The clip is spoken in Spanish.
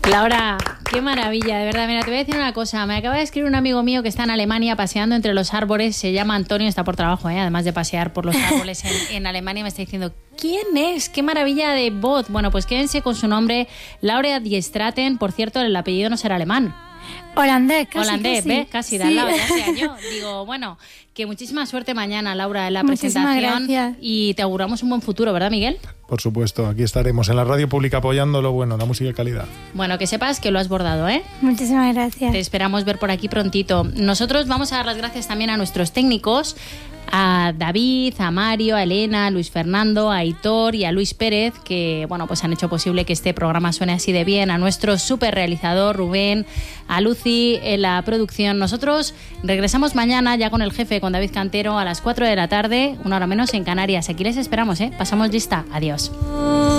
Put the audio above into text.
Laura, qué maravilla, de verdad. Mira, te voy a decir una cosa. Me acaba de escribir un amigo mío que está en Alemania paseando entre los árboles. Se llama Antonio, está por trabajo, además de pasear por los árboles en Alemania. Me está diciendo, ¿quién es? ¡Qué maravilla de voz! Bueno, pues quédense con su nombre, Laura Diestraten. Por cierto, el apellido no será alemán. Holandés, ¿ves? Casi, da la ya sea yo. Digo, bueno, que muchísima suerte mañana, Laura, en la presentación. Gracias. Y te auguramos un buen futuro, ¿verdad, Miguel? Por supuesto, aquí estaremos en la radio pública apoyando lo bueno, la música de calidad. Bueno, que sepas que lo has bordado, ¿eh? Muchísimas gracias. Te esperamos ver por aquí prontito. Nosotros vamos a dar las gracias también a nuestros técnicos, a David, a Mario, a Elena, a Luis Fernando, a Aitor y a Luis Pérez, que bueno, pues han hecho posible que este programa suene así de bien, a nuestro super realizador Rubén, a Lucy en la producción. Nosotros regresamos mañana ya con el jefe, con David Cantero, a las 4 de la tarde, una hora menos en Canarias. Aquí les esperamos, ¿eh? Pasamos lista. Adiós.